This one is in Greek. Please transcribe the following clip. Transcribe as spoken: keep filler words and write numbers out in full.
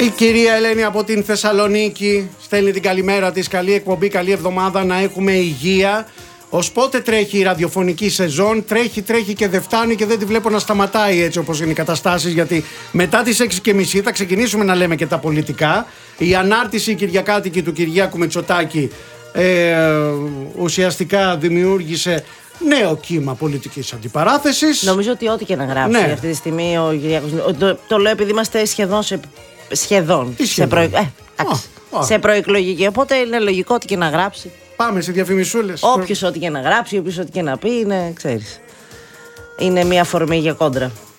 Η κυρία Ελένη από την Θεσσαλονίκη στέλνει την καλημέρα της. Καλή εκπομπή, καλή εβδομάδα, να έχουμε υγεία. Ως πότε τρέχει η ραδιοφωνική σεζόν? Τρέχει, τρέχει και δεν φτάνει και δεν τη βλέπω να σταματάει έτσι όπως είναι οι καταστάσεις. Γιατί μετά τις έξι και μισή θα ξεκινήσουμε να λέμε και τα πολιτικά. Η ανάρτηση κυριακάτικη του Κυριάκου Μητσοτάκη ε, ουσιαστικά δημιούργησε νέο κύμα πολιτικής αντιπαράθεσης. Νομίζω ότι ό,τι και να γράψει ναι. αυτή τη στιγμή ο Κυριάκος. Το, το λέω επειδή είμαστε σχεδόν σε. Σχεδόν. σχεδόν? Σε, προε... ε, oh, oh. σε προεκλογική. Οπότε είναι λογικό ό,τι και να γράψει. Πάμε σε διαφημισούλες. Όποιος ό,τι και να γράψει, όποιος ό,τι και να πει, είναι, ξέρεις, είναι μια αφορμή για κόντρα.